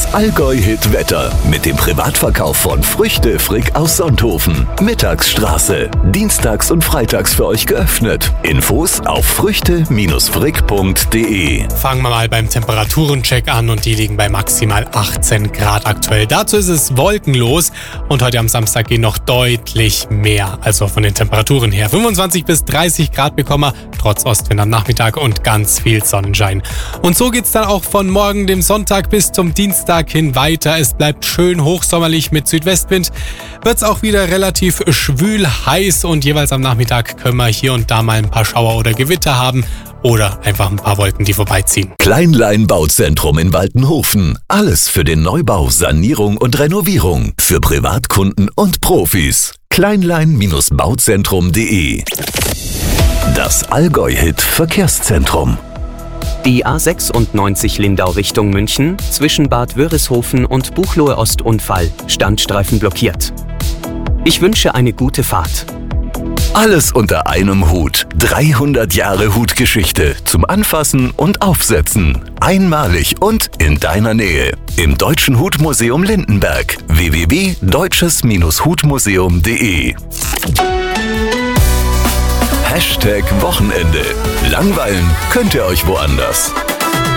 Das Allgäu-Hit-Wetter mit dem Privatverkauf von Früchte Frick aus Sonthofen. Mittagsstraße. Dienstags und freitags für euch geöffnet. Infos auf früchte-frick.de. Fangen wir mal beim Temperaturencheck an und die liegen bei maximal 18 Grad aktuell. Dazu ist es wolkenlos und heute am Samstag gehen noch deutlich mehr. Also von den Temperaturen her 25 bis 30 Grad bekommen wir, trotz Ostwind am Nachmittag und ganz viel Sonnenschein. Und so geht's dann auch von morgen, dem Sonntag, bis zum Dienstag hin weiter. Es bleibt schön hochsommerlich mit Südwestwind. Wird's auch wieder relativ schwül, heiß und jeweils am Nachmittag können wir hier und da mal ein paar Schauer oder Gewitter haben oder einfach ein paar Wolken, die vorbeiziehen. Kleinlein Bauzentrum in Waltenhofen. Alles für den Neubau, Sanierung und Renovierung. Für Privatkunden und Profis. Kleinlein-bauzentrum.de. Das Allgäu-Hit Verkehrszentrum. Die A96 Lindau Richtung München, zwischen Bad Wörishofen und Buchloe Ost Unfall, Standstreifen blockiert. Ich wünsche eine gute Fahrt. Alles unter einem Hut. 300 Jahre Hutgeschichte zum Anfassen und Aufsetzen. Einmalig und in deiner Nähe. Im Deutschen Hutmuseum Lindenberg. www.deutsches-hutmuseum.de. #Wochenende. Langweilen könnt ihr euch woanders.